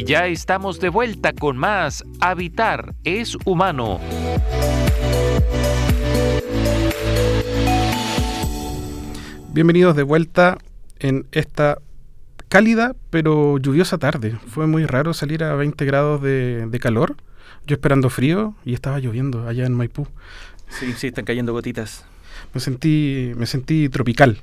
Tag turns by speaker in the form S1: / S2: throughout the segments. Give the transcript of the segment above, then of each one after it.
S1: Y ya estamos de vuelta con más Habitar es Humano.
S2: Bienvenidos de vuelta en esta cálida pero lluviosa tarde. Fue muy raro salir a 20 grados de calor. Yo esperando frío y estaba lloviendo allá en Maipú.
S3: Sí, están cayendo gotitas.
S2: Me sentí tropical.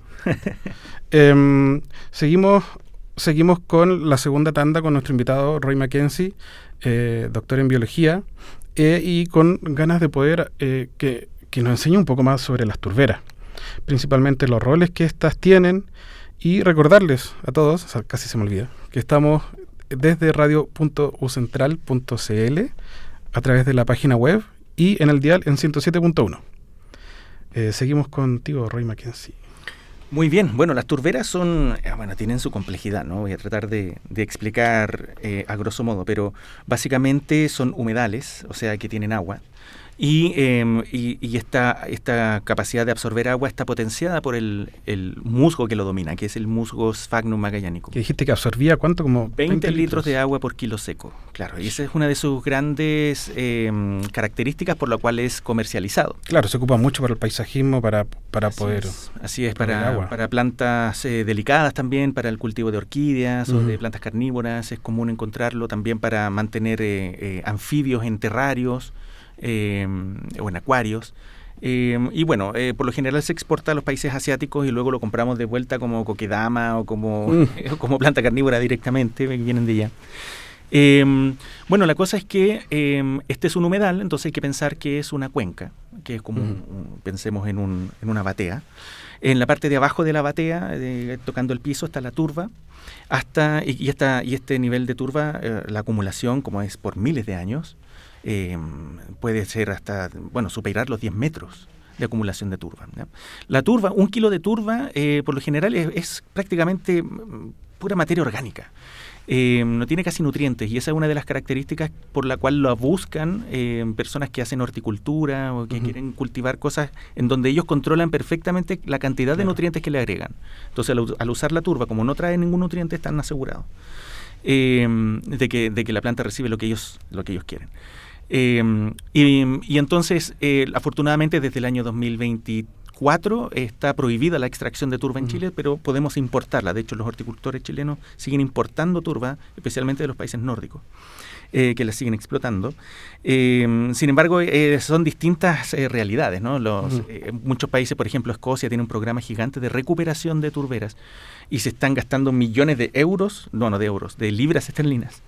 S2: Seguimos con la segunda tanda con nuestro invitado Roy Mackenzie, doctor en biología, y con ganas de poder que nos enseñe un poco más sobre las turberas, principalmente los roles que éstas tienen, y recordarles a todos, casi se me olvida, que estamos desde radio.ucentral.cl a través de la página web y en el dial en 107.1. Seguimos contigo, Roy Mackenzie.
S3: Muy bien, bueno, las turberas tienen su complejidad, ¿no? Voy a tratar de explicar a grosso modo, pero básicamente son humedales, o sea que tienen agua, y esta capacidad de absorber agua está potenciada por el musgo que lo domina, que es el musgo Sphagnum magellanicum.
S2: Que dijiste que absorbía, ¿cuánto? Como
S3: 20 litros de agua por kilo seco, claro, y esa es una de sus grandes características por la cual es comercializado.
S2: Claro, se ocupa mucho para el paisajismo, para poder...
S3: Así es, para plantas delicadas también, para el cultivo de orquídeas o de plantas carnívoras, es común encontrarlo también para mantener anfibios en terrarios, o en acuarios, por lo general se exporta a los países asiáticos y luego lo compramos de vuelta como kokedama o como planta carnívora directamente, vienen de allá. La cosa es que este es un humedal, entonces hay que pensar que es una cuenca, que es como, pensemos en una batea. En la parte de abajo de la batea, tocando el piso, está la turba, y este nivel de turba, la acumulación, como es por miles de años, puede ser hasta, superar los 10 metros de acumulación de turba, ¿ya? La turba, 1 kilo de turba, por lo general es prácticamente pura materia orgánica. No tiene casi nutrientes, y esa es una de las características por la cual lo buscan personas que hacen horticultura o que quieren cultivar cosas en donde ellos controlan perfectamente la cantidad de nutrientes que le agregan. Entonces, al usar la turba, como no trae ningún nutriente, están asegurados de que la planta recibe lo que ellos quieren. Y entonces, afortunadamente, desde el año 2024 está prohibida la extracción de turba en Chile, pero podemos importarla. De hecho, los horticultores chilenos siguen importando turba, especialmente de los países nórdicos, que la siguen explotando. Sin embargo, son distintas realidades, ¿no? Muchos países, por ejemplo, Escocia tiene un programa gigante de recuperación de turberas y se están gastando millones de euros, de libras esterlinas,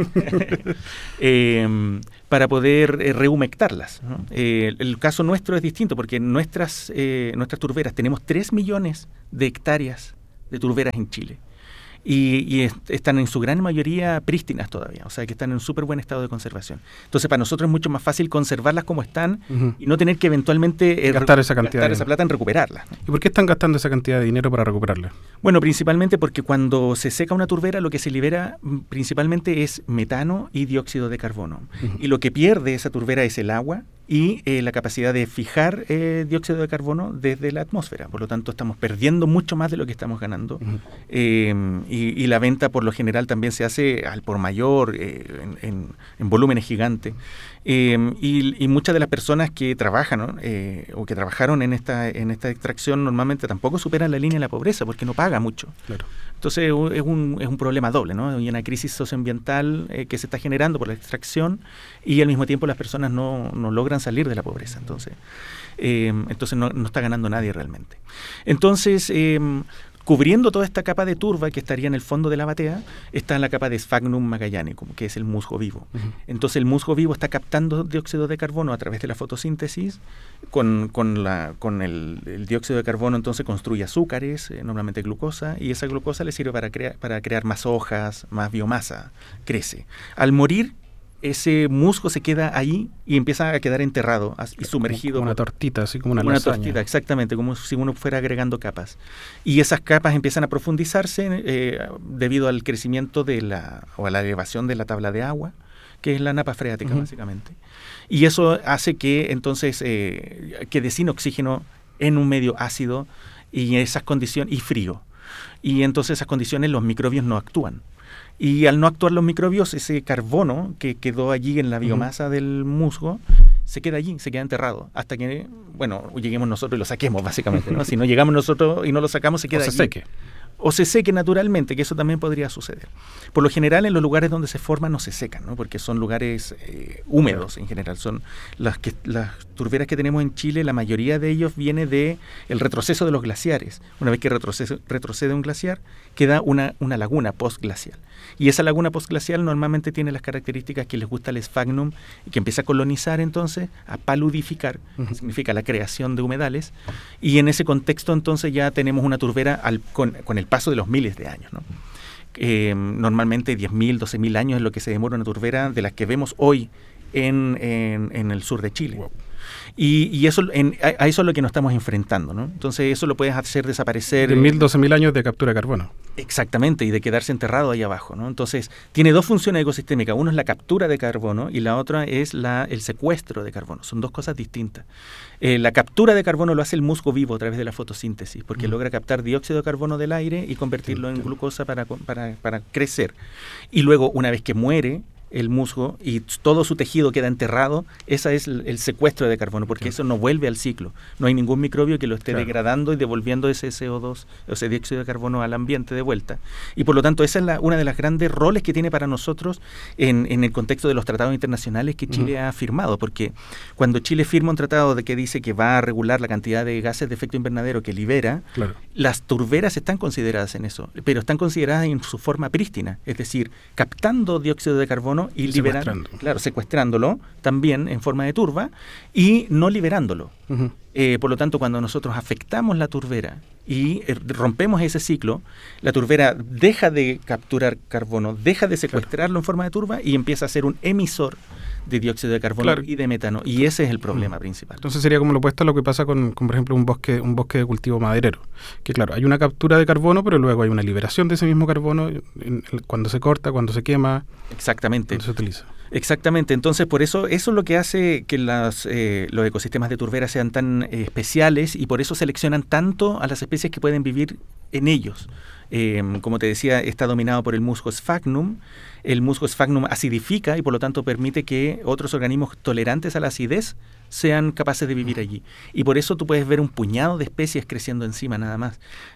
S3: para poder rehumectarlas, ¿no? El caso nuestro es distinto porque nuestras turberas, tenemos 3 millones de hectáreas de turberas en Chile. Y están en su gran mayoría prístinas todavía, o sea que están en súper buen estado de conservación. Entonces para nosotros es mucho más fácil conservarlas como están y no tener que eventualmente gastar esa plata en recuperarlas, ¿no?
S2: ¿Y por qué están gastando esa cantidad de dinero para recuperarlas?
S3: Bueno, principalmente porque cuando se seca una turbera lo que se libera principalmente es metano y dióxido de carbono. Y lo que pierde esa turbera es el agua y la capacidad de fijar dióxido de carbono desde la atmósfera. Por lo tanto, estamos perdiendo mucho más de lo que estamos ganando. Y la venta, por lo general, también se hace al por mayor, en volúmenes gigantes. Y muchas de las personas que trabajan, ¿no? O que trabajaron en esta extracción normalmente tampoco superan la línea de la pobreza porque no paga mucho. Claro. Entonces es un problema doble, ¿no? Hay una crisis socioambiental que se está generando por la extracción y al mismo tiempo las personas no logran salir de la pobreza. Entonces no está ganando nadie realmente. Entonces, cubriendo toda esta capa de turba que estaría en el fondo de la batea, está la capa de Sphagnum magellanicum, que es el musgo vivo. Entonces el musgo vivo está captando dióxido de carbono a través de la fotosíntesis. Con el dióxido de carbono entonces construye azúcares, normalmente glucosa, y esa glucosa le sirve para crear más hojas, más biomasa, crece. Al morir, ese musgo se queda ahí y empieza a quedar enterrado y sumergido.
S2: Como una tortita, así como una lasaña.
S3: Tortita, exactamente, como si uno fuera agregando capas. Y esas capas empiezan a profundizarse debido al crecimiento o a la elevación de la tabla de agua, que es la napa freática, básicamente. Y eso hace que entonces quede sin oxígeno en un medio ácido y frío. Y entonces esas condiciones los microbios no actúan. y al no actuar los microbios, ese carbono que quedó allí en la biomasa del musgo se queda allí, se queda enterrado, hasta que, bueno, lleguemos nosotros y lo saquemos, básicamente, ¿no? Si no llegamos nosotros y no lo sacamos, se queda allí.
S2: seque.
S3: O se seque naturalmente, que eso también podría suceder. Por lo general, en los lugares donde se forman no se secan, ¿no? Porque son lugares húmedos en general. Son las turberas que tenemos en Chile, la mayoría de ellos viene de el retroceso de los glaciares. Una vez que retrocede un glaciar, queda una laguna postglacial. Y esa laguna postglacial normalmente tiene las características que les gusta al sphagnum y que empieza a colonizar entonces, a paludificar, que significa la creación de humedales. Y en ese contexto entonces ya tenemos una turbera con el paso de los miles de años, ¿no? Normalmente 10.000, 12.000 años es lo que se demora una turbera de las que vemos hoy en el sur de Chile. Wow. Y eso, a eso es lo que nos estamos enfrentando, ¿no? Entonces eso lo puedes hacer desaparecer.
S2: 10.000, 12.000 años de captura de carbono.
S3: Exactamente, y de quedarse enterrado ahí abajo, ¿no? Entonces tiene dos funciones ecosistémicas. Uno es la captura de carbono y la otra es el secuestro de carbono. Son dos cosas distintas. La captura de carbono lo hace el musgo vivo a través de la fotosíntesis, porque logra captar dióxido de carbono del aire y convertirlo en glucosa para crecer. Y luego, una vez que muere el musgo y todo su tejido queda enterrado, ese es el secuestro de carbono, porque eso no vuelve al ciclo. No hay ningún microbio que lo esté degradando y devolviendo ese CO2, ese dióxido de carbono al ambiente de vuelta. Y por lo tanto, esa es una de las grandes roles que tiene para nosotros en el contexto de los tratados internacionales que Chile ha firmado, porque cuando Chile firma un tratado que dice que va a regular la cantidad de gases de efecto invernadero que libera, las turberas están consideradas en eso, pero están consideradas en su forma prístina, es decir, captando dióxido de carbono y liberando, secuestrándolo también en forma de turba y no liberándolo. Por lo tanto, cuando nosotros afectamos la turbera y rompemos ese ciclo, la turbera deja de capturar carbono, deja de secuestrarlo en forma de turba y empieza a ser un emisor de dióxido de carbono y de metano, y ese es el problema principal.
S2: Entonces sería como lo opuesto a lo que pasa con por ejemplo, un bosque de cultivo maderero, que claro, hay una captura de carbono, pero luego hay una liberación de ese mismo carbono cuando se corta, cuando se quema.
S3: Exactamente.
S2: Cuando se utiliza.
S3: Exactamente, entonces por eso es lo que hace que los ecosistemas de turbera sean tan especiales, y por eso seleccionan tanto a las especies que pueden vivir en ellos. Como te decía, está dominado por el musgo sphagnum. El musgo sphagnum acidifica y por lo tanto permite que otros organismos tolerantes a la acidez sean capaces de vivir allí. Y por eso tú puedes ver un puñado de especies creciendo encima nada más.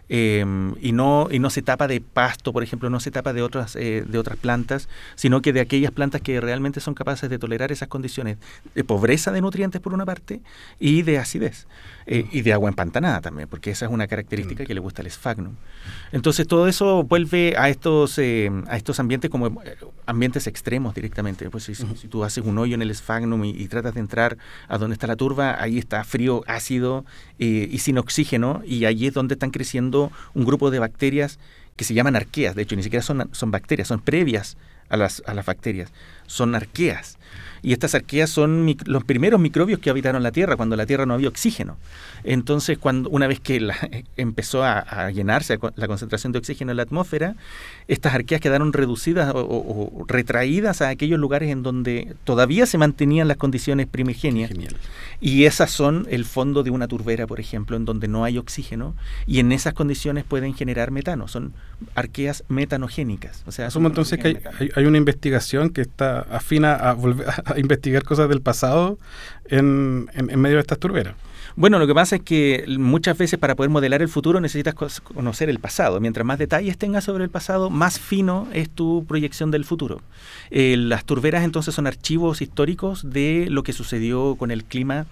S3: Y no se tapa de pasto, por ejemplo, no se tapa de otras plantas, sino que de aquellas plantas que realmente son capaces de tolerar esas condiciones de pobreza de nutrientes por una parte y de acidez. Y de agua empantanada también, porque esa es una característica que le gusta al sphagnum. Entonces todo eso vuelve a estos ambientes como ambientes extremos directamente. Pues si tú haces un hoyo en el sphagnum y tratas de entrar a donde está la turba, ahí está frío, ácido y sin oxígeno, y allí es donde están creciendo un grupo de bacterias que se llaman arqueas. De hecho, ni siquiera son bacterias, son previas a las bacterias, son arqueas. Y estas arqueas son los primeros microbios que habitaron la Tierra cuando la Tierra no había oxígeno. Entonces, una vez que empezó a llenarse la concentración de oxígeno en la atmósfera, estas arqueas quedaron reducidas o retraídas a aquellos lugares en donde todavía se mantenían las condiciones primigenias. Genial. Y esas son el fondo de una turbera, por ejemplo, en donde no hay oxígeno, y en esas condiciones pueden generar metano. Son arqueas metanogénicas. O sea,
S2: asumo entonces que hay una investigación que está afina a volver a investigar cosas del pasado en medio de estas turberas.
S3: Bueno, lo que pasa es que muchas veces para poder modelar el futuro necesitas conocer el pasado. Mientras más detalles tengas sobre el pasado, más fino es tu proyección del futuro. Las turberas entonces son archivos históricos de lo que sucedió con el clima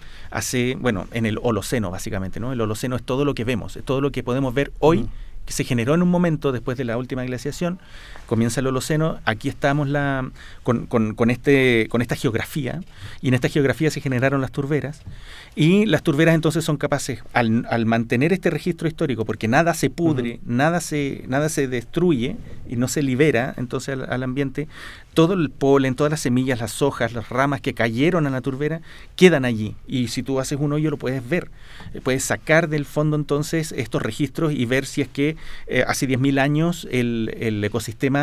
S3: en el Holoceno básicamente, ¿no? El Holoceno es todo lo que vemos, es todo lo que podemos ver hoy, que se generó en un momento después de la última glaciación. Comienza el Holoceno, aquí estamos con esta geografía, y en esta geografía se generaron las turberas, y las turberas entonces son capaces, al mantener este registro histórico, porque nada se pudre, nada se destruye y no se libera entonces al ambiente, todo el polen, todas las semillas, las hojas, las ramas que cayeron a la turbera quedan allí, y si tú haces un hoyo lo puedes ver, puedes sacar del fondo entonces estos registros y ver si es que hace 10.000 años el ecosistema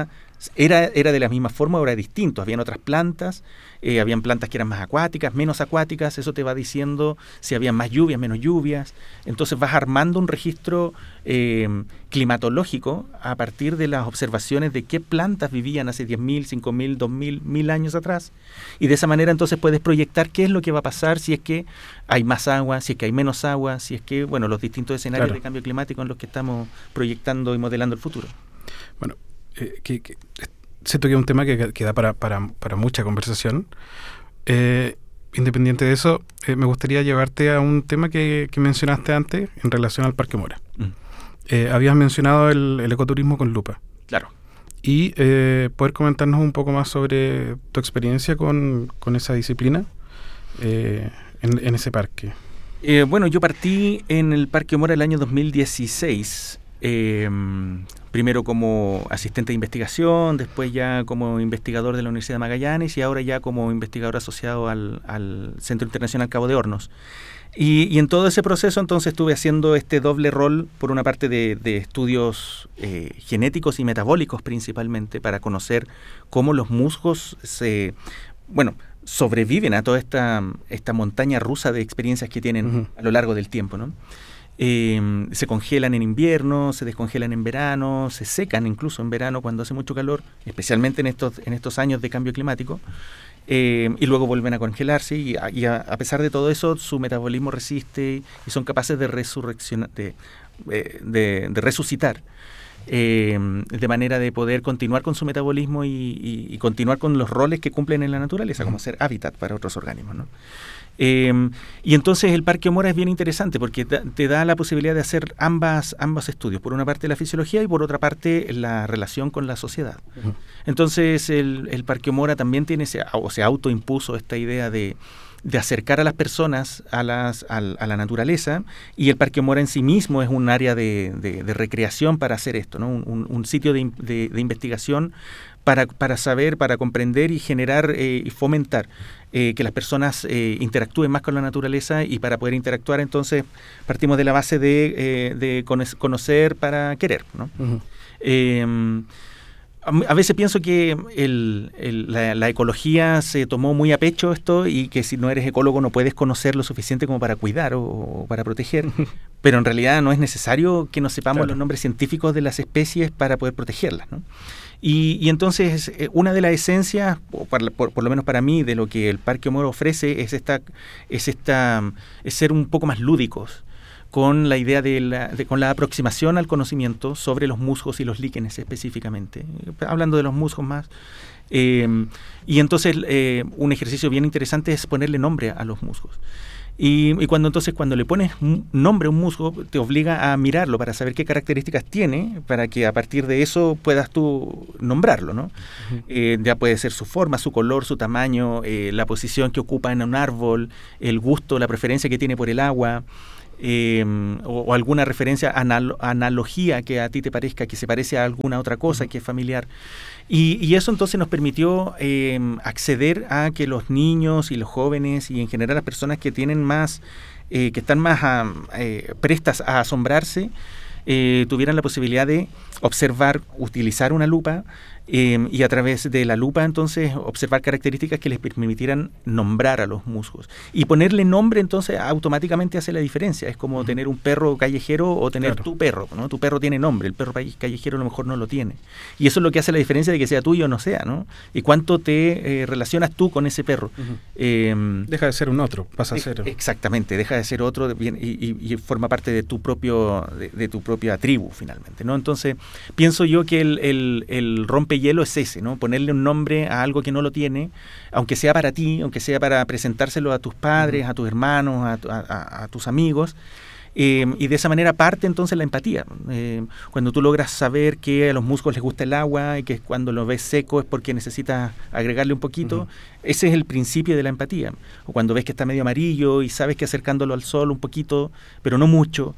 S3: Era de la misma forma o era distinto. Habían otras plantas, habían plantas que eran más acuáticas, menos acuáticas, eso te va diciendo si había más lluvias, menos lluvias. Entonces vas armando un registro climatológico a partir de las observaciones de qué plantas vivían hace 10.000, 5.000, 2.000, 1.000 años atrás. Y de esa manera entonces puedes proyectar qué es lo que va a pasar si es que hay más agua, si es que hay menos agua, si es que, bueno, los distintos escenarios de cambio climático en los que estamos proyectando y modelando el futuro.
S2: Bueno, siento que es un tema que da para mucha conversación. Independiente de eso, me gustaría llevarte a un tema que mencionaste antes en relación al Parque Mora. Habías mencionado el ecoturismo con lupa.
S3: Claro.
S2: Y poder comentarnos un poco más sobre tu experiencia con esa disciplina en ese parque.
S3: Bueno, yo partí en el Parque Mora el año 2016. Primero como asistente de investigación, después ya como investigador de la Universidad de Magallanes y ahora ya como investigador asociado al Centro Internacional Cabo de Hornos. Y en todo ese proceso entonces estuve haciendo este doble rol, por una parte de estudios genéticos y metabólicos principalmente, para conocer cómo los musgos sobreviven a toda esta montaña rusa de experiencias que tienen a lo largo del tiempo, ¿no? Se congelan en invierno, se descongelan en verano, se secan incluso en verano cuando hace mucho calor, especialmente en estos años de cambio climático, y luego vuelven a congelarse y a pesar de todo eso su metabolismo resiste y son capaces de resucitar, de manera de poder continuar con su metabolismo y continuar con los roles que cumplen en la naturaleza, como ser hábitat para otros organismos, ¿no? Y entonces el Parque Mora es bien interesante porque te da la posibilidad de hacer ambos estudios, por una parte la fisiología y por otra parte la relación con la sociedad. Entonces el Parque Mora también se autoimpuso esta idea de acercar a las personas a la naturaleza, y el Parque Mora en sí mismo es un área de recreación para hacer esto, ¿no? Un sitio de investigación para saber, para comprender y generar y fomentar que las personas interactúen más con la naturaleza, y para poder interactuar entonces partimos de la base de conocer para querer, ¿no? A veces pienso que la ecología se tomó muy a pecho esto, y que si no eres ecólogo no puedes conocer lo suficiente como para cuidar o para proteger, pero en realidad no es necesario que nos sepamos los nombres científicos de las especies para poder protegerlas, ¿no? Y entonces una de las esencias, por lo menos para mí, de lo que el Parque Mora ofrece es ser un poco más lúdicos con la idea con la aproximación al conocimiento sobre los musgos y los líquenes específicamente, hablando de los musgos más. Y entonces un ejercicio bien interesante es ponerle nombre a los musgos. Y cuando le pones nombre a un musgo, te obliga a mirarlo para saber qué características tiene, para que a partir de eso puedas tú nombrarlo, ¿no? Ya puede ser su forma, su color, su tamaño, la posición que ocupa en un árbol, el gusto, la preferencia que tiene por el agua, o alguna referencia, analogía que a ti te parezca que se parece a alguna otra cosa que es familiar. Y eso entonces nos permitió acceder a que los niños y los jóvenes y en general las personas que tienen que están más prestas a asombrarse, tuvieran la posibilidad de observar, utilizar una lupa, y a través de la lupa entonces observar características que les permitieran nombrar a los musgos. Y ponerle nombre entonces automáticamente hace la diferencia. Es como tener un perro callejero o tener tu perro, ¿no? Tu perro tiene nombre, el perro callejero a lo mejor no lo tiene. Y eso es lo que hace la diferencia de que sea tuyo o no sea, ¿no? Y cuánto te relacionas tú con ese perro.
S2: Deja de ser un otro, pasa a ser...
S3: Exactamente, deja de ser otro y forma parte de tu propia tribu finalmente, ¿no? Entonces pienso yo que el rompehielo es ese, ¿no? Ponerle un nombre a algo que no lo tiene, aunque sea para ti, aunque sea para presentárselo a tus padres, a tus hermanos, a tus amigos, y de esa manera parte entonces la empatía. Cuando tú logras saber que a los musgos les gusta el agua y que cuando lo ves seco es porque necesitas agregarle un poquito, ese es el principio de la empatía. O cuando ves que está medio amarillo y sabes que acercándolo al sol un poquito, pero no mucho,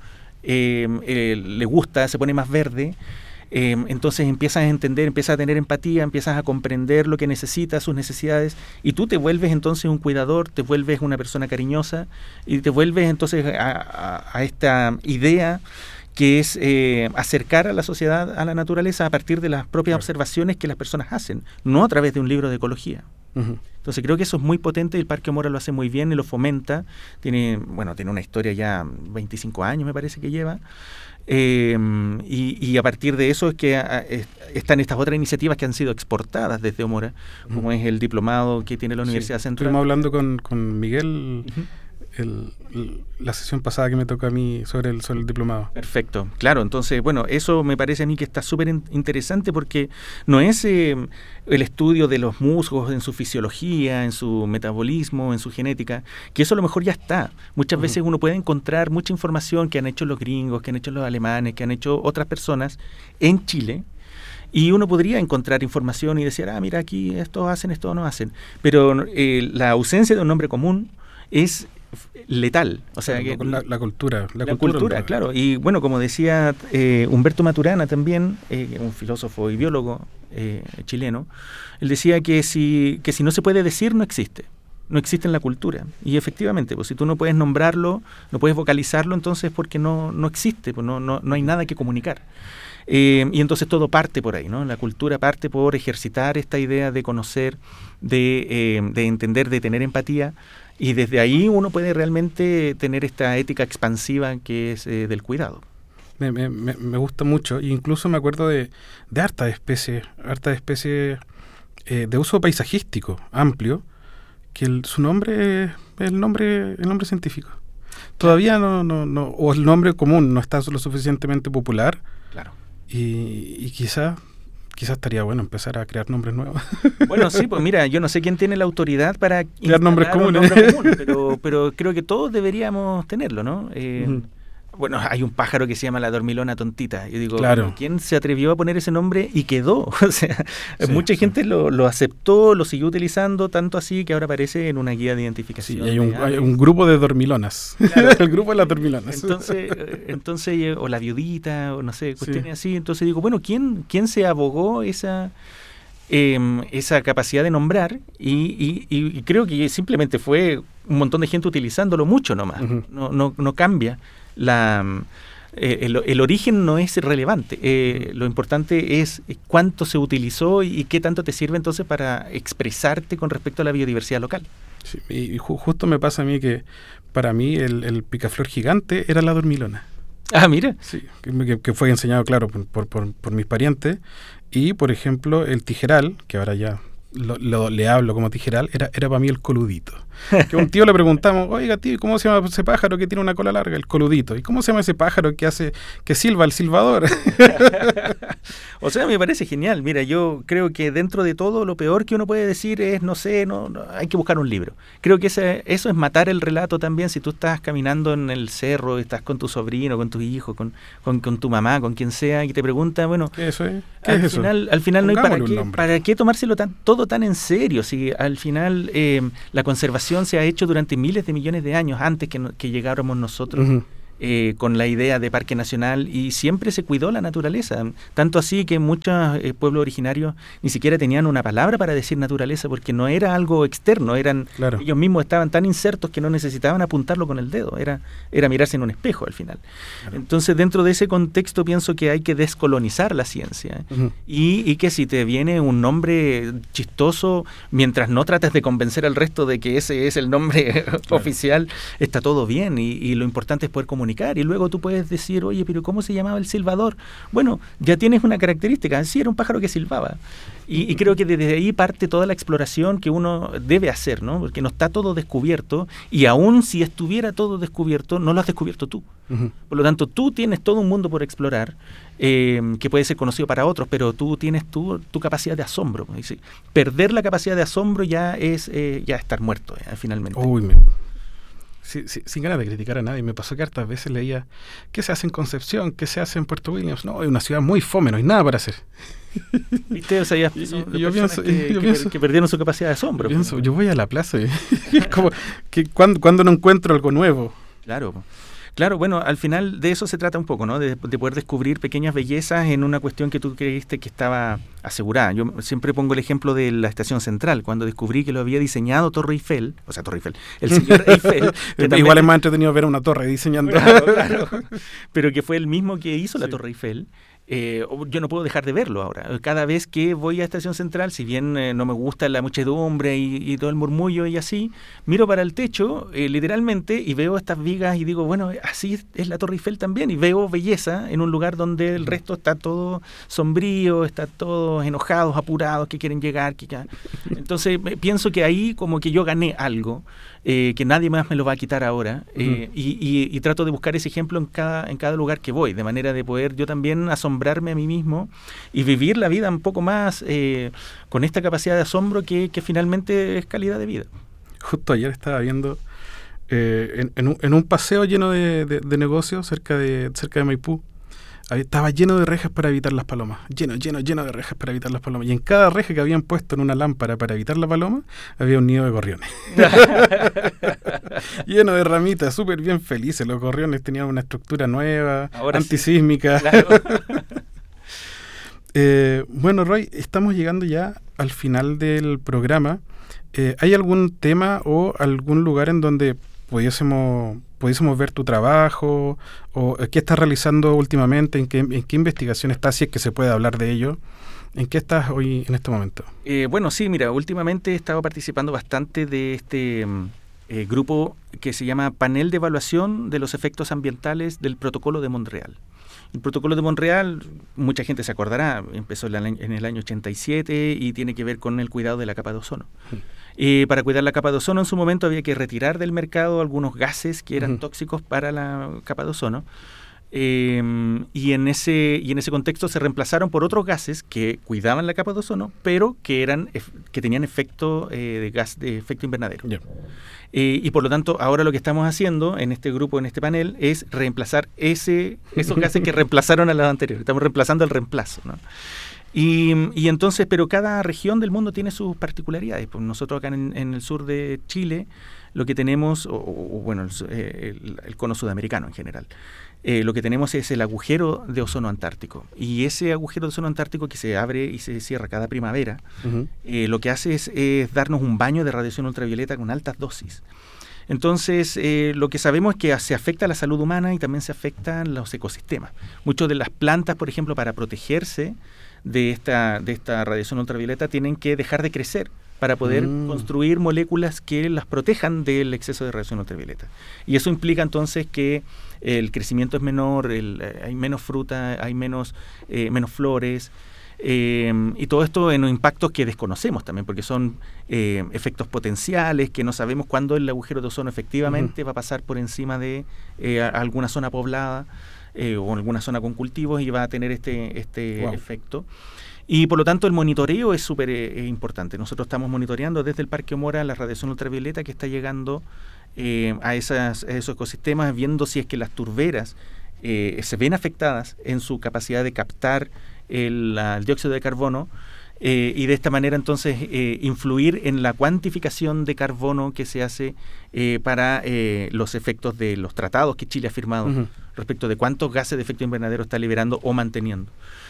S3: le gusta, se pone más verde. Entonces empiezas a entender, empiezas a tener empatía, empiezas a comprender lo que necesita, sus necesidades, y tú te vuelves entonces un cuidador, te vuelves una persona cariñosa y te vuelves entonces a esta idea que es acercar a la sociedad a la naturaleza a partir de las propias observaciones que las personas hacen, no a través de un libro de ecología. Entonces creo que eso es muy potente y el Parque O'Mora lo hace muy bien y lo fomenta. Tiene una historia ya 25 años me parece que lleva. Y a partir de eso es que están estas otras iniciativas que han sido exportadas desde O'Mora, como es el diplomado que tiene la Universidad Central.
S2: Estuvimos hablando con Miguel la sesión pasada que me tocó a mí sobre el diplomado.
S3: Perfecto, claro. Entonces, bueno, eso me parece a mí que está súper interesante porque no es el estudio de los musgos en su fisiología, en su metabolismo, en su genética, que eso a lo mejor ya está. Muchas veces uno puede encontrar mucha información que han hecho los gringos, que han hecho los alemanes, que han hecho otras personas en Chile, y uno podría encontrar información y decir, mira, aquí esto hacen, esto no hacen. Pero la ausencia de un nombre común es letal. O sea,
S2: la cultura.
S3: La cultura, claro. Y bueno, como decía Humberto Maturana también, un filósofo y biólogo chileno, él decía que si no se puede decir, no existe. No existe en la cultura. Y efectivamente, pues si tú no puedes nombrarlo, no puedes vocalizarlo, entonces porque no existe, pues no hay nada que comunicar. Y entonces todo parte por ahí, ¿no? La cultura parte por ejercitar esta idea de conocer, de entender, de tener empatía, y desde ahí uno puede realmente tener esta ética expansiva que es del cuidado.
S2: Me gusta mucho, e incluso me acuerdo de hartas especies de uso paisajístico amplio, que su nombre es el nombre científico. Todavía no, o el nombre común no está lo suficientemente popular.
S3: Claro.
S2: Y quizás estaría bueno empezar a crear nombres nuevos.
S3: Bueno, sí, pues mira, yo no sé quién tiene la autoridad para
S2: crear nombres comunes,
S3: pero creo que todos deberíamos tenerlo, ¿no? Bueno, hay un pájaro que se llama la dormilona tontita. Yo digo,
S2: claro.
S3: ¿Quién se atrevió a poner ese nombre y quedó? O sea, mucha gente lo aceptó, lo siguió utilizando, tanto así que ahora aparece en una guía de identificación.
S2: Sí, hay un grupo de dormilonas. Claro. El grupo de las dormilonas.
S3: Entonces, o la viudita, o no sé, cuestiones así. Entonces digo, bueno, ¿quién se abogó esa capacidad de nombrar? Y creo que simplemente fue un montón de gente utilizándolo mucho nomás. No cambia. El origen no es relevante. Lo importante es cuánto se utilizó y qué tanto te sirve entonces para expresarte con respecto a la biodiversidad local.
S2: Sí, y justo me pasa a mí que para mí el picaflor gigante era la dormilona.
S3: Mira.
S2: Sí, que fue enseñado, claro, por mis parientes. Y, por ejemplo, el tijeral, que ahora ya le hablo como tijeral, era para mí el coludito. Que a un tío le preguntamos, oiga tío, ¿cómo se llama ese pájaro que tiene una cola larga? El coludito. ¿Y cómo se llama ese pájaro que silba, el silbador?
S3: O sea, me parece genial. Mira, yo creo que dentro de todo lo peor que uno puede decir es, no sé, no hay que buscar un libro. Creo que eso es matar el relato también. Si tú estás caminando en el cerro, estás con tu sobrino, con tu hijo, con tu mamá, con quien sea, y te pregunta, bueno,
S2: ¿qué es eso?
S3: Al final no hay para qué tomárselo todo tan en serio. Si al final la conservación se ha hecho durante miles de millones de años antes que llegáramos nosotros. Con la idea de parque nacional, y siempre se cuidó la naturaleza, tanto así que muchos pueblos originarios ni siquiera tenían una palabra para decir naturaleza porque no era algo externo,
S2: claro.
S3: Ellos mismos estaban tan insertos que no necesitaban apuntarlo con el dedo, era mirarse en un espejo al final. Claro. Entonces dentro de ese contexto pienso que hay que descolonizar la ciencia y que si te viene un nombre chistoso, mientras no trates de convencer al resto de que ese es el nombre oficial, está todo bien, y lo importante es poder comunicar. Y luego tú puedes decir, oye, pero ¿cómo se llamaba el silbador? Bueno, ya tienes una característica, sí, era un pájaro que silbaba. Y creo que desde ahí parte toda la exploración que uno debe hacer, ¿no? Porque no está todo descubierto, y aún si estuviera todo descubierto, no lo has descubierto tú. Por lo tanto, tú tienes todo un mundo por explorar, que puede ser conocido para otros, pero tú tienes tu capacidad de asombro. Perder la capacidad de asombro ya es estar muerto, finalmente.
S2: Sí, sin ganas de criticar a nadie, me pasó que hartas veces leía ¿qué se hace en Concepción? ¿Qué se hace en Puerto Williams? No, es una ciudad muy fome, no hay nada para hacer.
S3: ¿Viste? O sea, yo pienso que perdieron su capacidad de asombro.
S2: Yo voy a la plaza y como que cuando no encuentro algo nuevo.
S3: Claro. Claro, bueno, al final de eso se trata un poco, ¿no? De poder descubrir pequeñas bellezas en una cuestión que tú creíste que estaba asegurada. Yo siempre pongo el ejemplo de la Estación Central, cuando descubrí que lo había diseñado Torre Eiffel, el señor Eiffel.
S2: Igual es más entretenido ver una torre diseñando.
S3: Claro, pero que fue el mismo que hizo la Torre Eiffel. Yo no puedo dejar de verlo ahora. Cada vez que voy a Estación Central, si bien no me gusta la muchedumbre y todo el murmullo y así, miro para el techo literalmente y veo estas vigas y digo, bueno, así es la Torre Eiffel también, y veo belleza en un lugar donde el resto está todo sombrío, está todos enojados, apurados, que quieren llegar. Entonces pienso que ahí como que yo gané algo que nadie más me lo va a quitar ahora, y trato de buscar ese ejemplo en cada lugar que voy, de manera de poder yo también asombrarme a mí mismo y vivir la vida un poco más con esta capacidad de asombro que finalmente es calidad de vida.
S2: Justo ayer estaba viendo en un paseo lleno de negocios cerca de Maipú. Estaba lleno de rejas para evitar las palomas. Lleno de rejas para evitar las palomas. Y en cada reja que habían puesto en una lámpara para evitar la paloma, había un nido de gorriones. Lleno de ramitas, súper bien felices. Los gorriones tenían una estructura nueva, ahora antisísmica. Sí, claro. Bueno, Roy, estamos llegando ya al final del programa. ¿Hay algún tema o algún lugar en donde pudiésemos ver tu trabajo, o qué estás realizando últimamente, en qué investigación estás, si es que se puede hablar de ello? ¿En qué estás hoy en este momento?
S3: Bueno, sí, mira, últimamente he estado participando bastante de este grupo que se llama Panel de Evaluación de los Efectos Ambientales del Protocolo de Montreal. El Protocolo de Montreal, mucha gente se acordará, empezó en el año 87 y tiene que ver con el cuidado de la capa de ozono. Para cuidar la capa de ozono en su momento había que retirar del mercado algunos gases que eran tóxicos para la capa de ozono, y en ese contexto se reemplazaron por otros gases que cuidaban la capa de ozono, pero que tenían efecto de gas de efecto invernadero. Yeah. Y por lo tanto, ahora lo que estamos haciendo en este grupo, en este panel, es reemplazar esos gases que reemplazaron a los anteriores. Estamos reemplazando el reemplazo, ¿no? Y entonces, pero cada región del mundo tiene sus particularidades. Pues nosotros acá en el sur de Chile, lo que tenemos, el cono sudamericano en general, lo que tenemos es el agujero de ozono antártico. Y ese agujero de ozono antártico que se abre y se cierra cada primavera, lo que hace es darnos un baño de radiación ultravioleta con altas dosis. Entonces, lo que sabemos es que se afecta a la salud humana y también se afectan los ecosistemas. Muchas de las plantas, por ejemplo, para protegerse de esta radiación ultravioleta, tienen que dejar de crecer para poder construir moléculas que las protejan del exceso de radiación ultravioleta. Y eso implica entonces que el crecimiento es menor, hay menos fruta, hay menos flores, y todo esto en impactos que desconocemos también, porque son efectos potenciales que no sabemos cuándo el agujero de ozono efectivamente va a pasar por encima de alguna zona poblada o alguna zona con cultivos y va a tener este efecto. Y por lo tanto el monitoreo es súper importante. Nosotros estamos monitoreando desde el Parque Mora la radiación ultravioleta que está llegando a esos ecosistemas, viendo si es que las turberas se ven afectadas en su capacidad de captar el dióxido de carbono, y de esta manera entonces influir en la cuantificación de carbono que se hace para los efectos de los tratados que Chile ha firmado respecto de cuántos gases de efecto invernadero está liberando o manteniendo.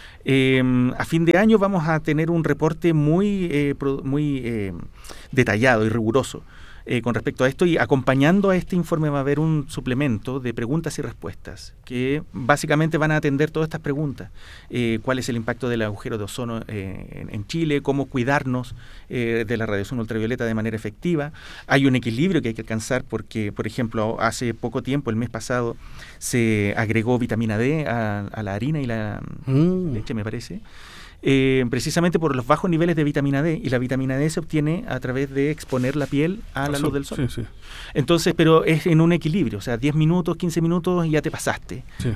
S3: A fin de año vamos a tener un reporte muy detallado y riguroso con respecto a esto, y acompañando a este informe va a haber un suplemento de preguntas y respuestas que básicamente van a atender todas estas preguntas. ¿Cuál es el impacto del agujero de ozono en Chile? ¿Cómo cuidarnos de la radiación ultravioleta de manera efectiva? Hay un equilibrio que hay que alcanzar porque, por ejemplo, hace poco tiempo, el mes pasado, se agregó vitamina D a la harina y la leche, me parece. Precisamente por los bajos niveles de vitamina D, y la vitamina D se obtiene a través de exponer la piel a la luz del sol. Sí. Entonces, pero es en un equilibrio, o sea, 10 minutos, 15 minutos y ya te pasaste. Sí.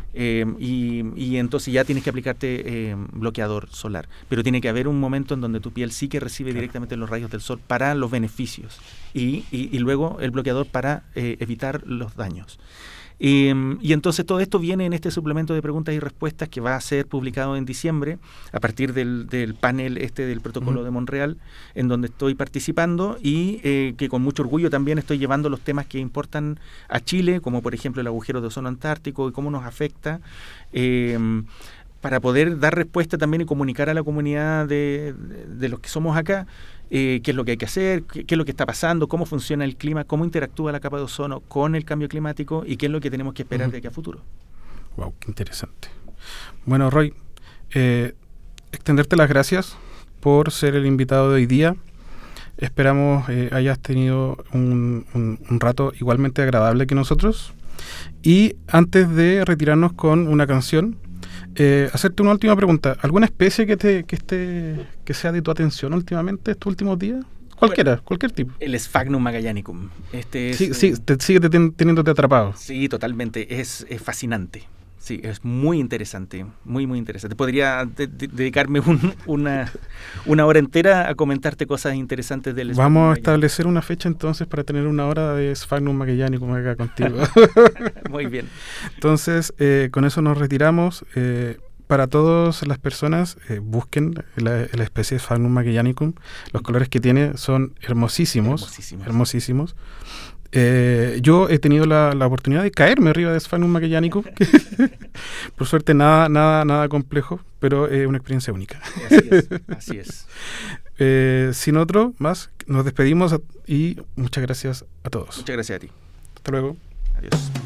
S3: Y entonces ya tienes que aplicarte bloqueador solar, pero tiene que haber un momento en donde tu piel sí que recibe directamente los rayos del sol para los beneficios y luego el bloqueador para evitar los daños. Y entonces todo esto viene en este suplemento de preguntas y respuestas que va a ser publicado en diciembre a partir del panel del protocolo de Montreal, en donde estoy participando y que con mucho orgullo también estoy llevando los temas que importan a Chile, como por ejemplo el agujero de ozono antártico y cómo nos afecta, para poder dar respuesta también y comunicar a la comunidad de los que somos acá qué es lo que hay que hacer, qué es lo que está pasando, cómo funciona el clima, cómo interactúa la capa de ozono con el cambio climático y qué es lo que tenemos que esperar de aquí a futuro.
S2: Wow, qué interesante. Bueno, Roy, extenderte las gracias por ser el invitado de hoy día. Esperamos hayas tenido un rato igualmente agradable que nosotros. Y antes de retirarnos con una canción, hacerte una última pregunta. ¿Alguna especie que sea de tu atención últimamente estos últimos días? Cualquiera, bueno, cualquier tipo.
S3: El Sphagnum magellanicum.
S2: Sigue teniéndote atrapado.
S3: Sí, totalmente. Es fascinante. Sí, es muy interesante, muy interesante. Podría dedicarme una hora entera a comentarte cosas interesantes del Sphagnum.
S2: Vamos a establecer una fecha entonces para tener una hora de Sphagnum magellanicum acá contigo.
S3: Muy bien.
S2: Entonces, con eso nos retiramos. Para todas las personas, busquen la especie de Sphagnum magellanicum. Los colores que tiene son hermosísimos. Yo he tenido la oportunidad de caerme arriba de Sphagnum magellanicum. Por suerte nada complejo, pero es una experiencia única.
S3: Así es.
S2: Sin otro más, nos despedimos y muchas gracias a todos.
S3: Muchas gracias a ti.
S2: Hasta luego.
S3: Adiós.